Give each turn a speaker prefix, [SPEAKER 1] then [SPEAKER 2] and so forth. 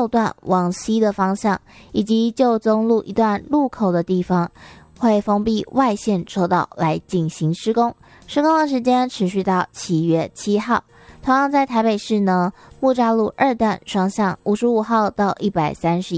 [SPEAKER 1] 6段往西的方向，以及旧宗路一段路口的地方，会封闭外线车道来进行施工。施工的时间持续到7月7号。同样在台北市呢，木栅路2段双向55号到131